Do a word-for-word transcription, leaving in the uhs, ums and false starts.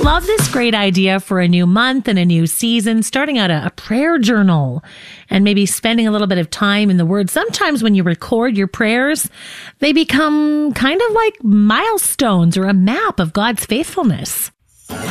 love this great idea for a new month and a new season, starting out a, a prayer journal and maybe spending a little bit of time in the Word. Sometimes when you record your prayers, they become kind of like milestones or a map of God's faithfulness.